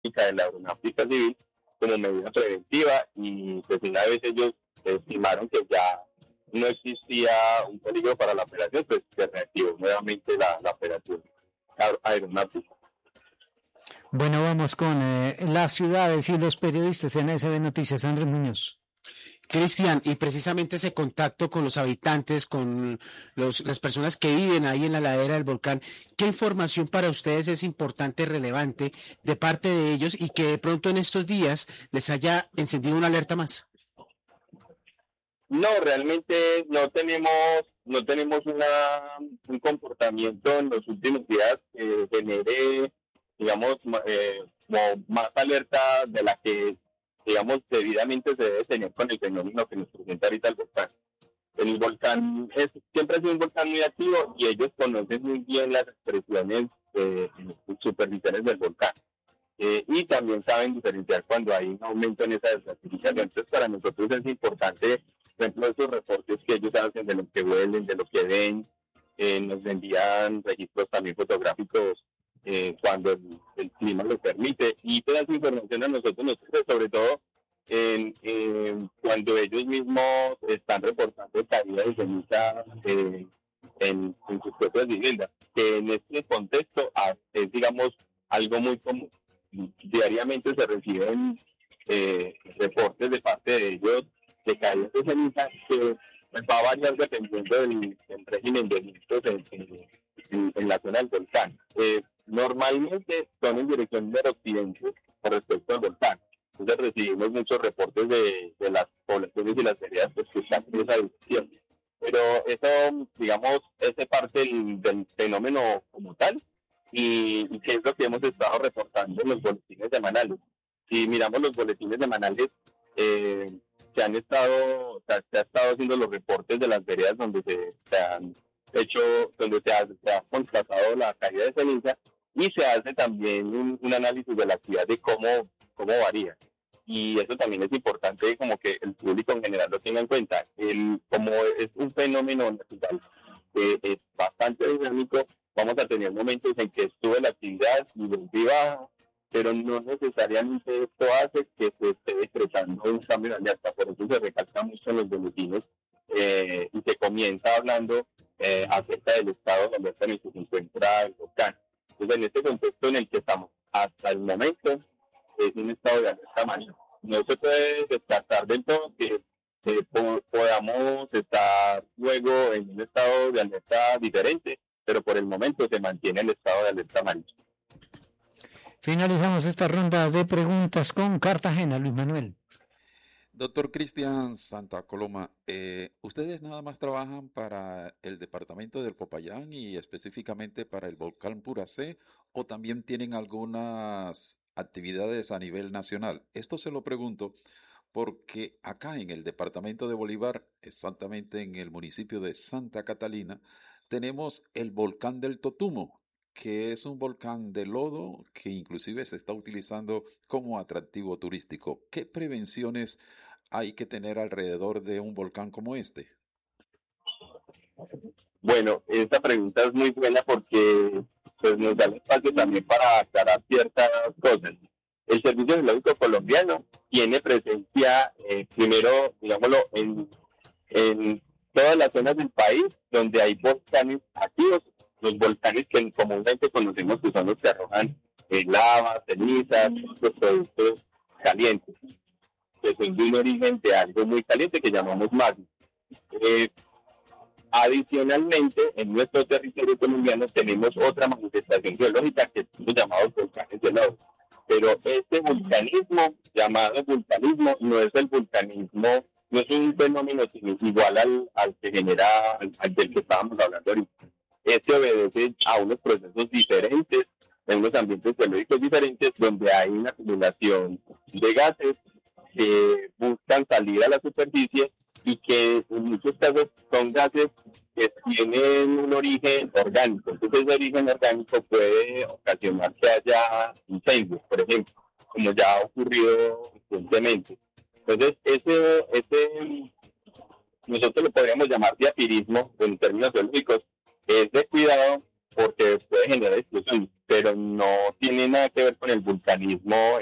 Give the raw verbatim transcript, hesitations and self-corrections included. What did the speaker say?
de la aeronáutica civil como medida preventiva y pues una vez ellos estimaron que ya no existía un peligro para la operación, pues se reactivó nuevamente la, la operación aeronáutica. Bueno, vamos con eh, las ciudades y los periodistas en S B Noticias. Andrés Muñoz. Cristian, y precisamente ese contacto con los habitantes, con los, las personas que viven ahí en la ladera del volcán, ¿qué información para ustedes es importante, relevante de parte de ellos y que de pronto en estos días les haya encendido una alerta más? No, realmente no tenemos no tenemos una, un comportamiento en los últimos días que genere, digamos, eh, como más alerta de la que, digamos, debidamente se debe tener con el fenómeno que nos presenta ahorita el volcán. El volcán es, siempre ha sido un volcán muy activo y ellos conocen muy bien las expresiones eh, superficiales del volcán. Eh, y también saben diferenciar cuando hay un aumento en esa desertificación. Entonces, para nosotros es importante, por ejemplo, esos reportes que ellos hacen de lo que huelen, de lo que ven, eh, nos envían registros también fotográficos eh, cuando el, el clima lo permite. Y toda esa información a nosotros nos sirve, sobre todo en, en, cuando ellos mismos están reportando caídas de ceniza eh, en, en sus propias viviendas, que en este contexto es, digamos, algo muy común. Diariamente se reciben eh, reportes de parte de ellos de caídas de ceniza que va a variar dependiendo del, del régimen de vientos en, en, en la zona del volcán. Eh, normalmente son en dirección del occidente con respecto al volcán. Entonces recibimos muchos reportes de, de las poblaciones y las veredas pues, que están en esa dirección. Pero eso, digamos, es parte del, del fenómeno como tal. Y, y que es lo que hemos estado reportando en los boletines semanales. Si miramos los boletines semanales, eh, se han estado, o sea, se ha estado haciendo los reportes de las veredas donde se, se han hecho, donde se ha, se ha constatado la caída de ceniza y se hace también un, un análisis de la actividad de cómo, cómo varía. Y eso también es importante como que el público en general lo tenga en cuenta. El, como es un fenómeno natural, eh, es bastante dinámico, vamos a tener momentos en que sube la actividad y volví baja, pero no necesariamente esto hace que se esté decretando un cambio de alerta. Por eso se recalca mucho en los boletines eh, y se comienza hablando eh, acerca del estado de alerta en el que se encuentra el volcán. Entonces, en este contexto en el que estamos hasta el momento, es un estado de alerta mayor. No se puede descartar del todo que eh, po- podamos estar luego en un estado de alerta diferente, pero por el momento se mantiene el estado de alerta amarillo. Finalizamos esta ronda de preguntas con Cartagena, Luis Manuel. Doctor Cristian Santa Coloma, eh, ¿ustedes nada más trabajan para el departamento del Popayán y específicamente para el volcán Puracé o también tienen algunas actividades a nivel nacional? Esto se lo pregunto porque acá en el departamento de Bolívar, exactamente en el municipio de Santa Catalina, tenemos el volcán del Totumo, que es un volcán de lodo que inclusive se está utilizando como atractivo turístico. ¿Qué prevenciones hay que tener alrededor de un volcán como este? Bueno, esta pregunta es muy buena porque pues, nos da el espacio también para aclarar ciertas cosas. El Servicio Geológico Colombiano tiene presencia, eh, primero, digámoslo, en, en todas las zonas del país donde hay volcanes activos, los volcanes que comúnmente conocemos que son los que arrojan eh, lava, cenizas, los productos calientes, que son de un origen de algo muy caliente que llamamos magma. Eh, Adicionalmente, en nuestro territorio colombiano tenemos otra manifestación geológica que son los llamados volcanes de lodo. Pero este vulcanismo, llamado vulcanismo, no es el vulcanismo, no es un fenómeno igual al, al que genera, al, al del que estábamos hablando ahorita. Este obedece a unos procesos diferentes, en unos ambientes geológicos diferentes, donde hay una acumulación de gases que buscan salir a la superficie y que en muchos casos son gases que tienen un origen orgánico. Entonces ese origen orgánico puede ocasionar que haya incendios, por ejemplo, como ya ha ocurrido recientemente. Entonces ese, ese nosotros lo podríamos llamar diapirismo en términos geológicos, es de cuidado porque puede generar explosiones, pero no tiene nada que ver con el vulcanismo